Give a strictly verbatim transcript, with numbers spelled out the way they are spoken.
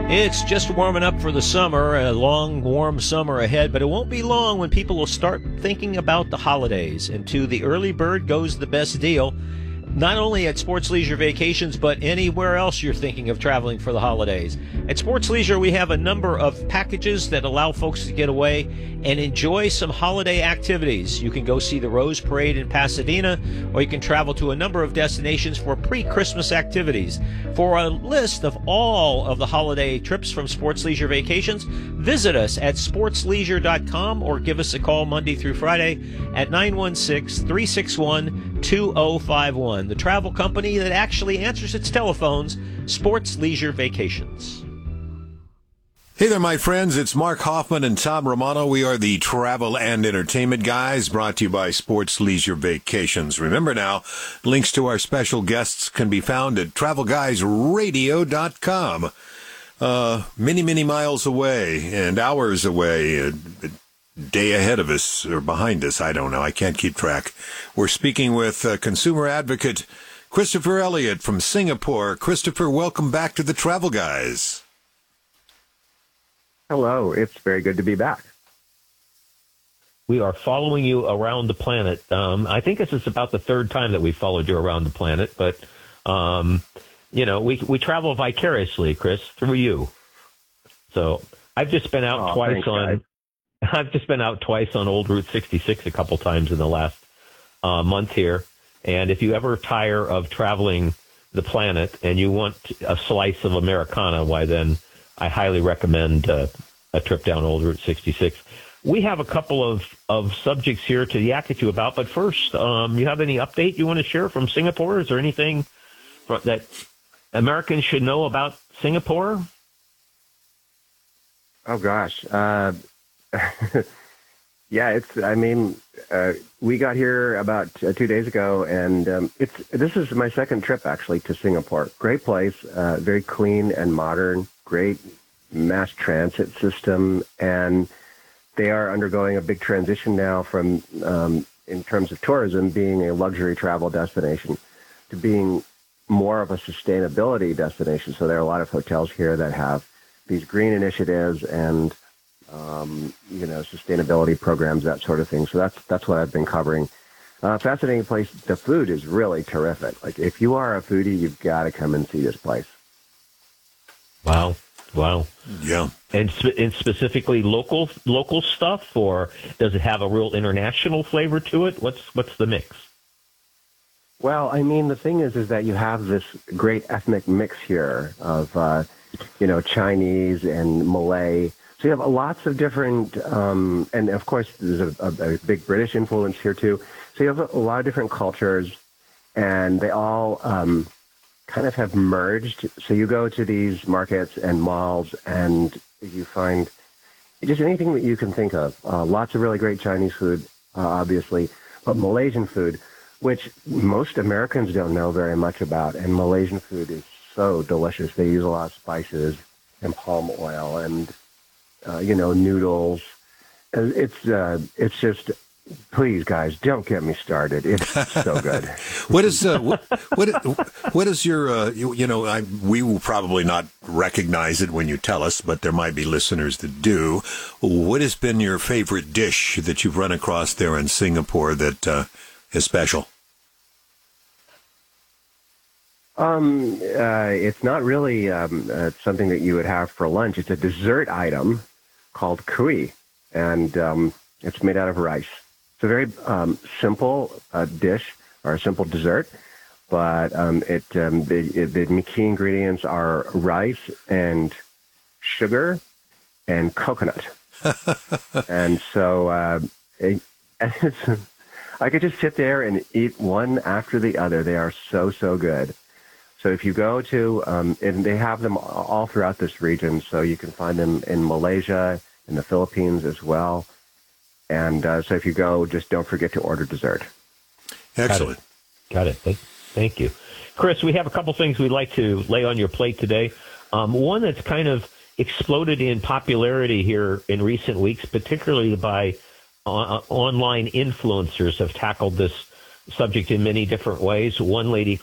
It's just warming up for the summer, a long, warm summer ahead, but it won't be long when people will start thinking about the holidays. And to the early bird goes the best deal, not only at Sports Leisure Vacations, but anywhere else you're thinking of traveling for the holidays. At Sports Leisure, we have a number of packages that allow folks to get away and enjoy some holiday activities. You can go see the Rose Parade in Pasadena, or you can travel to a number of destinations for pre-Christmas activities. For a list of all of the holiday trips from Sports Leisure Vacations, visit us at sports leisure dot com or give us a call Monday through Friday at nine one six, three six one, two zero five one. The travel company that actually answers its telephones, Sports Leisure Vacations. Hey there, my friends. It's Mark Hoffman and Tom Romano. We are the travel and entertainment guys, brought to you by Sports Leisure Vacations. Remember now, links to our special guests can be found at travel guys radio dot com. Uh, many, many miles away and hours away, a, a day ahead of us or behind us, I don't know. I can't keep track. We're speaking with uh, consumer advocate Christopher Elliott from Singapore. Christopher, welcome back to the Travel Guys. Hello, it's very good to be back. We are following you around the planet. Um, I think this is about the third time that we followed you around the planet, but, um, you know, we we travel vicariously, Chris, through you. So I've just been out oh, twice thanks, on, guys. I've just been out twice on Old Route sixty-six a couple times in the last uh, month here. And if you ever tire of traveling the planet and you want a slice of Americana, why then I highly recommend uh, a trip down Old Route sixty-six. We have a couple of, of subjects here to yak at you about, but first, um, you have any update you want to share from Singapore? Is there anything that Americans should know about Singapore? Oh, gosh. Uh, yeah, it's, I mean, uh, we got here about uh, two days ago, and um, it's this is my second trip, actually, to Singapore. Great place, uh, very clean and modern, great mass transit system, and they are undergoing a big transition now from, um, in terms of tourism, being a luxury travel destination to being more of a sustainability destination. So there are a lot of hotels here that have these green initiatives and, um, you know, sustainability programs, that sort of thing. So that's that's what I've been covering. Uh, fascinating place. The food is really terrific. Like, if you are a foodie, you've got to come and see this place. Wow. Wow. Yeah. And, sp- and specifically local local stuff, or does it have a real international flavor to it? What's what's the mix? Well, I mean, the thing is, is that you have this great ethnic mix here of, uh, you know, Chinese and Malay. So you have lots of different, um, and of course, there's a, a, a big British influence here too. So you have a, a lot of different cultures, and they all um, kind of have merged. So you go to these markets and malls, and you find just anything that you can think of. Uh, lots of really great Chinese food, uh, obviously, but Malaysian food, which most Americans don't know very much about. And Malaysian food is so delicious. They use a lot of spices and palm oil and, uh, you know, noodles. It's uh, it's just, please, guys, don't get me started. It's so good. What is uh, what, what what is your uh, you, you know I, we will probably not recognize it when you tell us, but there might be listeners that do. What has been your favorite dish that you've run across there in Singapore that uh, is special? Um, uh, it's not really um, uh, something that you would have for lunch. It's a dessert item called kui, and um, it's made out of rice. It's a very um, simple uh, dish or a simple dessert, but um, it, um, the, the key ingredients are rice and sugar and coconut. And so uh, it, it's, I could just sit there and eat one after the other. They are so, so good. So if you go to, um, and they have them all throughout this region, so you can find them in Malaysia, in the Philippines as well. And uh, so if you go, just don't forget to order dessert. Excellent. Got it. Got it. Thank you. Chris, we have a couple things we'd like to lay on your plate today. Um, one that's kind of exploded in popularity here in recent weeks, particularly by uh, online influencers have tackled this subject in many different ways. One lady